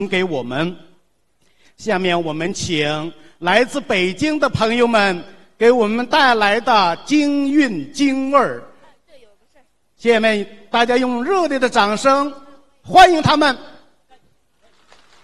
给我们。下面我们请来自北京的朋友们给我们带来的京韵京味儿。下面大家用热烈的掌声欢迎他们。